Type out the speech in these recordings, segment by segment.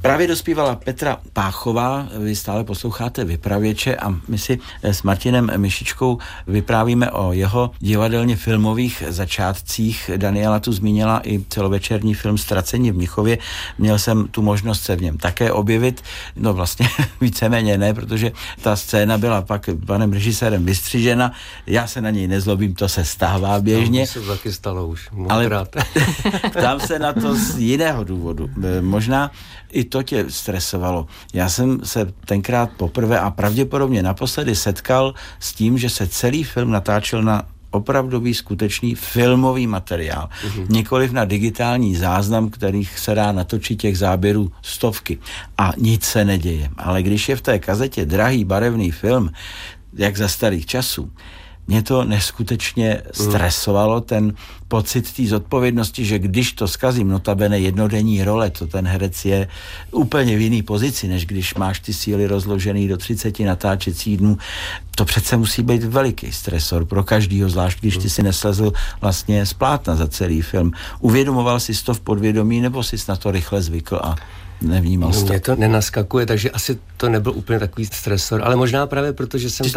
Právě dospívala Petra Páchová, vy stále posloucháte Vypravěče a my si s Martinem Myšičkou vyprávíme o jeho divadelně filmových začátcích. Daniela tu zmínila i celovečerní film Ztracení v Mnichově. Měl jsem tu možnost se v něm také objevit, no vlastně víceméně ne, protože ta scéna byla pak panem režisérem vystřižena. Já se na něj nezlobím, to se stává běžně. No, to se taky stalo už mnohokrát. Ale ptám se na to z jiného důvodu. Možná i to tě stresovalo. Já jsem se tenkrát poprvé a pravděpodobně naposledy setkal s tím, že se celý film natáčel na opravdový, skutečný filmový materiál. Nikoliv na digitální záznam, kterých se dá natočit těch záběrů stovky. A nic se neděje. Ale když je v té kazetě drahý barevný film, jak za starých časů, mě to neskutečně stresovalo, ten pocit té zodpovědnosti, že když to zkazím, notabene jednodenní role, to ten herec je úplně v jiný pozici, než když máš ty síly rozložený do 30 natáčecích dnů. To přece musí být veliký stresor pro každýho, zvlášť když ty si neslezl vlastně z plátna za celý film. Uvědomoval jsi to v podvědomí, nebo jsi na to rychle zvykl a nevnímal jsi to? Mně to nenaskakuje, takže asi to nebyl úplně takový stresor, ale možná právě proto, že jsem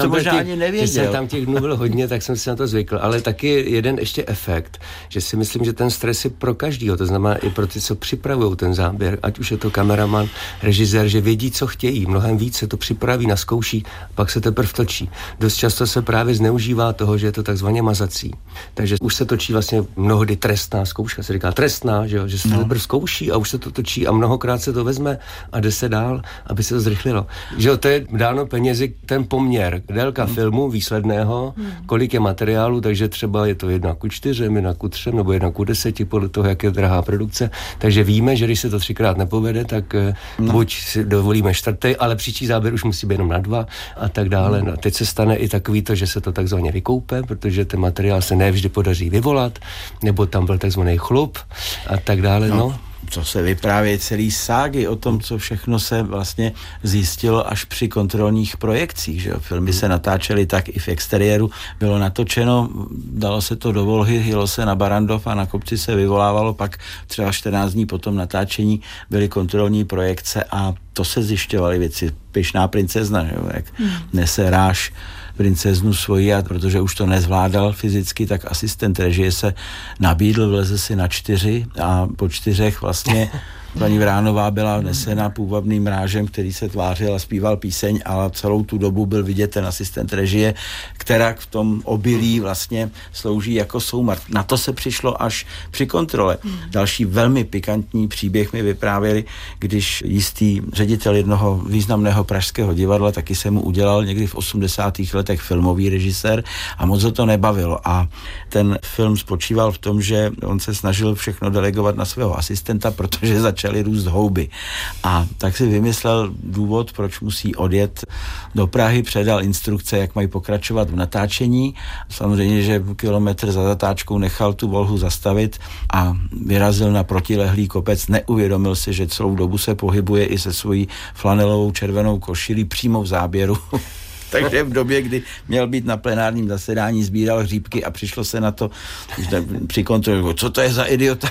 tam těch dnů byl hodně, tak jsem si na to zvykl. Ale taky jeden ještě efekt, že si myslím, že ten stres je pro každýho, to znamená i pro ty, co připravují ten záběr, ať už je to kameraman, režisér, že vědí, co chtějí, mnohem víc se to připraví, naskouší, pak se teprve točí. Dost často se právě zneužívá toho, že je to takzvaně mazací. Takže už se točí vlastně mnohdy trestná zkouška, se říká trestná, že se to teprve zkouší a už se to točí a mnohokrát se to vezme a jde se dál, aby se to zrychlilo. Že to je dáno penězi ten poměr, délka filmu výsledného, kolik je materiálu, takže třeba je to 1:4, 1:3 nebo 1:10 podle toho, jak je drahá produkce. Takže víme, že když se to 3krát nepovede, tak buď si dovolíme 4., ale příští záběr už musí být jenom na 2 a tak dále. No, teď se stane i takový to, že se to takzvaně vykoupe, protože ten materiál se nevždy podaří vyvolat, nebo tam byl takzvaný chlup a tak dále. No. To se vyprávějí celý ságy o tom, co všechno se vlastně zjistilo až při kontrolních projekcích, že jo. Filmy se natáčely tak i v exteriéru, bylo natočeno, dalo se to do Volhy, jelo se na Barandov a na kopci se vyvolávalo, pak třeba 14 dní po tom natáčení byly kontrolní projekce a to se zjišťovaly věci. Pyšná princezna, že jo, jak nese ráž princeznu svoji a protože už to nezvládal fyzicky, tak asistent režie se nabídl, vleze si na 4 a po 4 vlastně paní Vránová byla nesena půvabným rážem, který se tvářil a zpíval píseň, ale celou tu dobu byl vidět ten asistent režie, která v tom obilí vlastně slouží jako soumar. Na to se přišlo až při kontrole. Další velmi pikantní příběh mi vyprávěli, když jistý ředitel jednoho významného pražského divadla, taky se mu udělal někdy v 80. letech filmový režisér a moc ho to nebavilo. A ten film spočíval v tom, že on se snažil všechno delegovat na svého asistenta, protože začaly růst houby. A tak si vymyslel důvod, proč musí odjet do Prahy, předal instrukce, jak mají pokračovat v natáčení. Samozřejmě, že kilometr za zatáčkou nechal tu Volhu zastavit a vyrazil na protilehlý kopec. Neuvědomil si, že celou dobu se pohybuje i se svojí flanelovou červenou košilí přímo v záběru. Takže v době, kdy měl být na plenárním zasedání, sbíral hříbky a přišlo se na to při kontrole, co to je za idiota?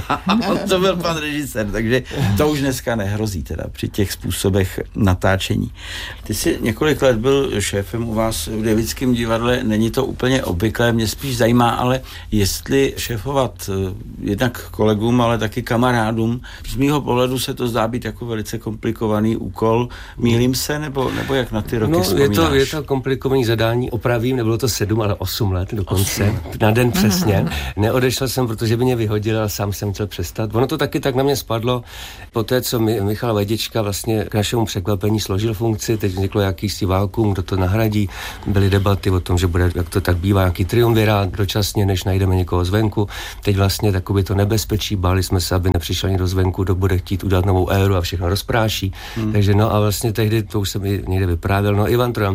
To byl pan režisér, takže to už dneska nehrozí teda při těch způsobech natáčení. Ty jsi několik let byl šéfem u vás v Děvickém divadle, není to úplně obvyklé, mě spíš zajímá, ale jestli šéfovat jednak kolegům, ale taky kamarádům, z mýho pohledu se to zdá být jako velice komplikovaný úkol. Mýlím se, nebo jak na ty roky vzpomínáš? Je to komplikovaný zadání, opravím, nebylo to 7, ale 8 let dokonce, na den přesně. Neodešel jsem, protože by mě vyhodil, ale sám jsem chtěl přestat. Ono to taky tak na mě spadlo, poté, co Michal Vejdička vlastně k našemu překvapení složil funkci, teď vzniklo jakýsi vákuum, kdo to nahradí, byly debaty o tom, že bude, jak to tak bývá, nějaký triumvirát dočasně, než najdeme někoho zvenku. Teď vlastně takový to nebezpečí, báli jsme se, aby nepřišel někdo zvenku, kdo bude chtít udělat novou éru a všechno rozpráší. Takže no a vlastně tehdy, to už jsem i někde vyprávěl, Ivan Trojan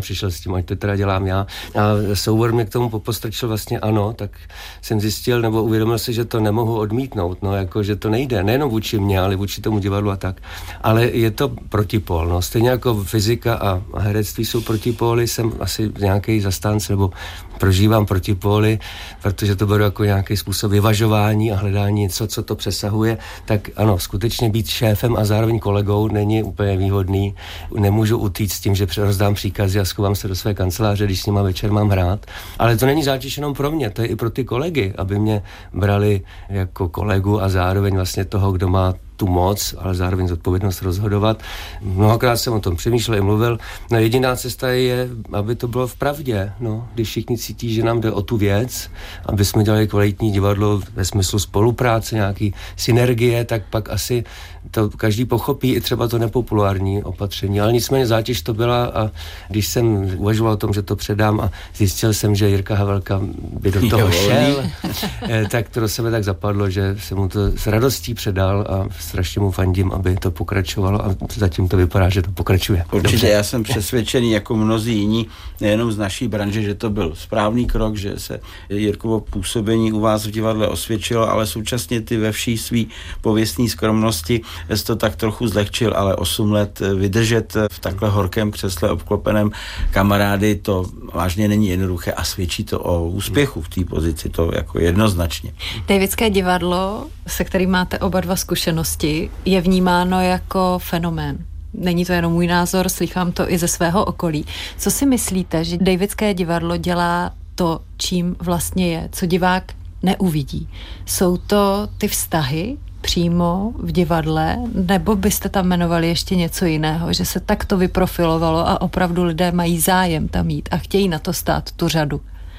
přišel s tím, ať to teda dělám já. A soubor mě k tomu popostrčil vlastně ano, tak jsem zjistil, nebo uvědomil si, že to nemohu odmítnout, no, jako, že to nejde, nejenom vůči mně, ale vůči tomu divadlu a tak. Ale je to protipól, no, stejně jako fyzika a herectví jsou protipóly, jsem asi nějaký zastánce, nebo prožívám protipóly, protože to beru jako nějaký způsob vyvažování a hledání něco, co to přesahuje, tak ano, skutečně být šéfem a zároveň kolegou není úplně výhodný. Nemůžu utíct s tím, že rozdám příkazy a schovám se do své kanceláře, když s nima večer mám hrát. Ale to není zátěž jenom pro mě, to je i pro ty kolegy, aby mě brali jako kolegu a zároveň vlastně toho, kdo má tu moc, ale zároveň zodpovědnost rozhodovat. Mnohokrát jsem o tom přemýšlel i mluvil. No jediná cesta je, aby to bylo v pravdě. No, když všichni cítí, že nám jde o tu věc, aby jsme dělali kvalitní divadlo ve smyslu spolupráce, nějaký synergie, tak pak asi to každý pochopí, i třeba to nepopulární opatření. Ale nicméně zátěž to byla a když jsem uvažoval o tom, že to předám a zjistil jsem, že Jirka Havelka by do toho šel, tak to do sebe tak zapadlo, že jsem mu to s radostí předal a strašně mu fandím, aby to pokračovalo a zatím to vypadá, že to pokračuje. Určitě, dobře. Já jsem přesvědčený, jako mnozí jiní, nejenom z naší branže, že to byl správný krok, že se Jirkovo působení u vás v divadle osvědčilo, ale současně ty ve vší svý pověstní skromnosti jsi to tak trochu zlehčil, ale 8 let vydržet v takhle horkém křesle obklopeném kamarády, to vážně není jednoduché a svědčí to o úspěchu v té pozici, to jako jednoznačně. Davidské divadlo, se kterým máte oba dva zkušenosti, je vnímáno jako fenomén. Není to jenom můj názor, slychám to i ze svého okolí. Co si myslíte, že Davidské divadlo dělá to, čím vlastně je, co divák neuvidí? Jsou to ty vztahy přímo v divadle, nebo byste tam jmenovali ještě něco jiného, že se takto vyprofilovalo a opravdu lidé mají zájem tam jít a chtějí na to stát tu řadu?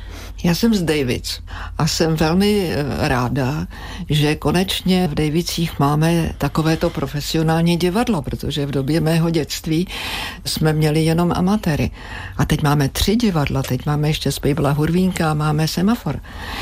Já jsem z Davids a jsem velmi ráda, že konečně v Davidsích máme takovéto profesionální divadlo, protože v době mého dětství jsme měli jenom amatéry. A teď máme 3 divadla, teď máme ještě Zpěvla Hurvínka a máme Semafor.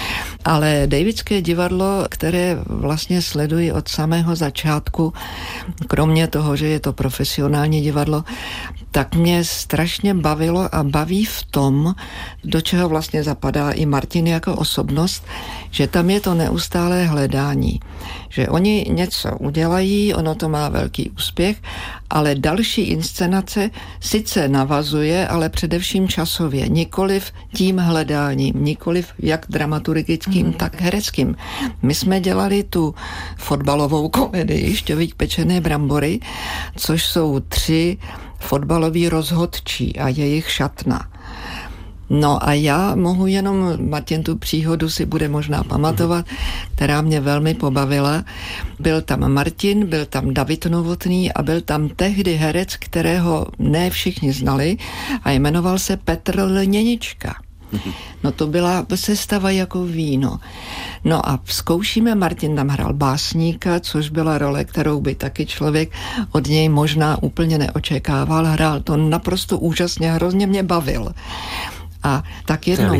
Ale Davidské divadlo, které vlastně sleduji od samého začátku, kromě toho, že je to profesionální divadlo, tak mě strašně bavilo a baví v tom, do čeho vlastně zapadá i Martin jako osobnost, že tam je to neustálé hledání. Že oni něco udělají, ono to má velký úspěch, ale další inscenace sice navazuje, ale především časově, nikoliv tím hledáním, nikoliv jak dramaturgickým, tak hereckým. My jsme dělali tu fotbalovou komedii Šťovík pečené brambory, což jsou 3 fotbaloví rozhodčí a jejich šatna. No a já mohu jenom, Martin tu příhodu si bude možná pamatovat, která mě velmi pobavila. Byl tam Martin, byl tam David Novotný a byl tam tehdy herec, kterého ne všichni znali a jmenoval se Petr Lněnička. No to byla sestava jako víno. No a zkoušíme, Martin tam hrál básníka, což byla role, kterou by taky člověk od něj možná úplně neočekával. Hrál to naprosto úžasně, hrozně mě bavil. A tak jednou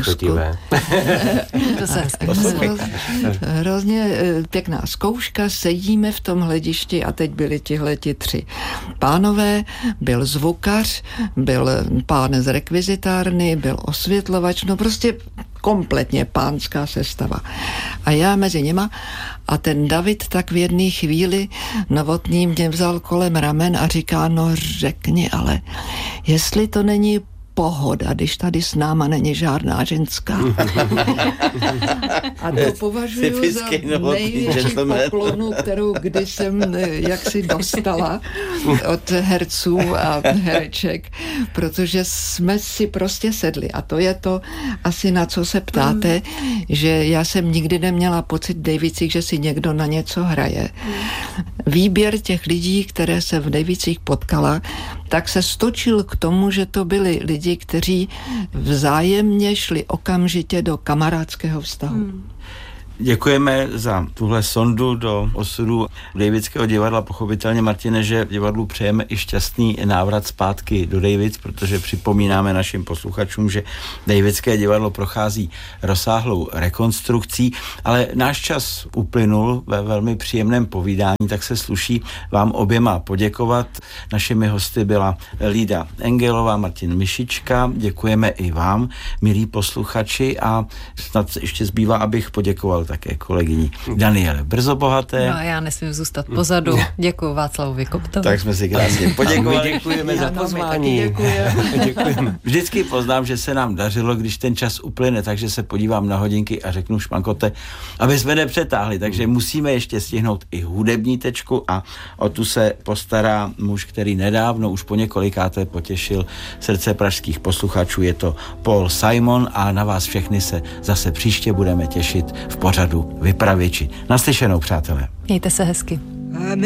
hrozně pěkná zkouška, sedíme v tom hledišti a teď byli tihleti 3 pánové, byl zvukař, byl pán z rekvizitárny, byl osvětlovač, no prostě kompletně pánská sestava. A já mezi nima a ten David tak v jedné chvíli Novotný mě vzal kolem ramen a říká, no řekni, ale jestli to není pohoda, když tady s náma není žádná ženská. A to považuji za největší poklonu, kterou kdy jsem jaksi dostala od herců a hereček, protože jsme si prostě sedli. A to je to asi na co se ptáte, že já jsem nikdy neměla pocit v Davidsích, že si někdo na něco hraje. Výběr těch lidí, které se v Davidsích potkala, tak se stočil k tomu, že to byli lidi, kteří vzájemně šli okamžitě do kamarádského vztahu. Děkujeme za tuhle sondu do osudu Davidského divadla. Pochopitelně, Martine, že divadlu přejeme i šťastný návrat zpátky do Davids, protože připomínáme našim posluchačům, že Davidské divadlo prochází rozsáhlou rekonstrukcí, ale náš čas uplynul ve velmi příjemném povídání, tak se sluší vám oběma poděkovat. Našimi hosty byla Lída Engelová, Martin Mišička. Děkujeme i vám, milí posluchači, a snad ještě zbývá, abych poděkoval také kolegyni Daniele Brzobohaté. No, já nesmím zůstat pozadu. Děkuji Václavovi Koptovi. Tak jsme si krásně poděkovali. My děkujeme za pozvání. Děkujeme. Vždycky poznám, že se nám dařilo, když ten čas uplyne, takže se podívám na hodinky a řeknu Špankote, aby jsme nepřetáhli, takže musíme ještě stihnout i hudební tečku a o tu se postará muž, který nedávno už po několikáté potěšil srdce pražských posluchačů. Je to Paul Simon a na vás všechny se zase příště budeme těšit v pořadu Vypravěči. Naslyšenou, přátelé. Mějte se hezky.